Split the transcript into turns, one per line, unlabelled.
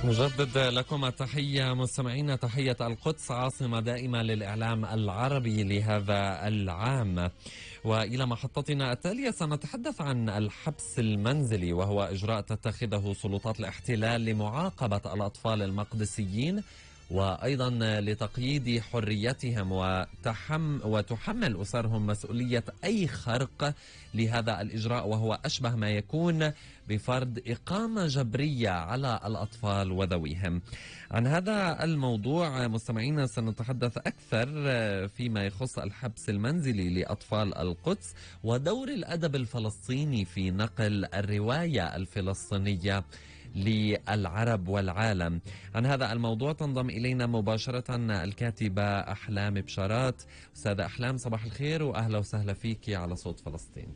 نجدد لكم التحية مستمعينا، تحية القدس عاصمة دائمة للإعلام العربي لهذا العام. وإلى محطتنا التالية سنتحدث عن الحبس المنزلي، وهو إجراء تتخذه سلطات الاحتلال لمعاقبة الأطفال المقدسيين وأيضا لتقييد حريتهم وتحمل أسرهم مسؤولية أي خرق لهذا الإجراء، وهو أشبه ما يكون بفرض إقامة جبرية على الأطفال وذويهم. عن هذا الموضوع مستمعينا سنتحدث أكثر فيما يخص الحبس المنزلي لأطفال القدس ودور الأدب الفلسطيني في نقل الرواية الفلسطينية للعرب والعالم. عن هذا الموضوع تنضم إلينا مباشرة الكاتبة أحلام بشارات. أستاذة أحلام، صباح الخير وأهلا وسهلا فيك على صوت فلسطين.